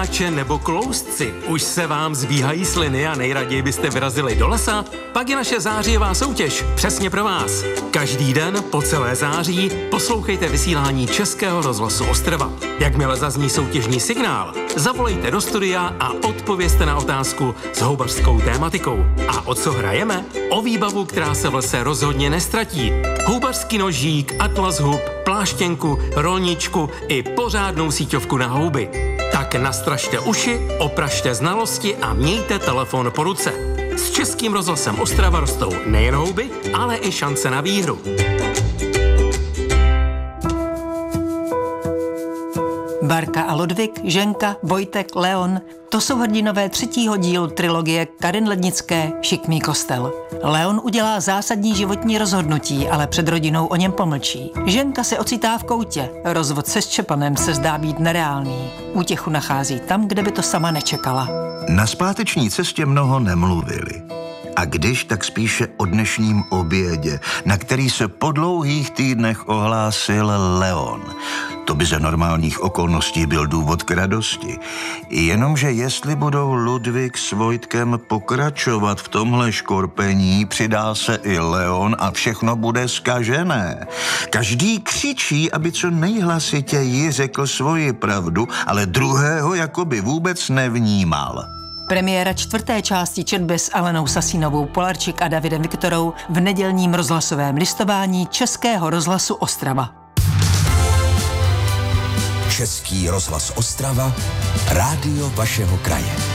Hráče nebo kloustci, už se vám zbíhají sliny a nejraději byste vyrazili do lesa? Pak je naše zářijová soutěž přesně pro vás. Každý den po celé září poslouchejte vysílání Českého rozhlasu Ostrava. Jakmile zazní soutěžní signál, zavolejte do studia a odpovězte na otázku s houbařskou tématikou. A o co hrajeme? O výbavu, která se v lese rozhodně nestratí. Houbařský nožík, atlas hub, pláštěnku, rolničku i pořádnou síťovku na houby. Tak nastražte uši, opražte znalosti a mějte telefon po ruce. S Českým rozhlasem Ostrava rostou nejen houby, ale i šance na výhru. Barka a Ludvík, Ženka, Vojtek, Leon, to jsou hrdinové 3. dílu trilogie Karin Lednické Šikmý kostel. Leon udělá zásadní životní rozhodnutí, ale před rodinou o něm pomlčí. Ženka se ocitá v koutě, rozvod se Štěpanem se zdá být nereálný. Útěchu nachází tam, kde by to sama nečekala. Na zpáteční cestě mnoho nemluvili. A když, tak spíše o dnešním obědě, na který se po dlouhých týdnech ohlásil Leon. To by za normálních okolností byl důvod k radosti. Jenomže jestli budou Ludvík s Vojtkem pokračovat v tomhle škorpení, přidá se i Leon a všechno bude zkažené. Každý křičí, aby co nejhlasitěji řekl svoji pravdu, ale druhého jakoby vůbec nevnímal. Premiéra 4. části četby s Alenou Sasínovou Polarčík a Davidem Viktorou v nedělním rozhlasovém listování Českého rozhlasu Ostrava. Český rozhlas Ostrava, rádio vašeho kraje.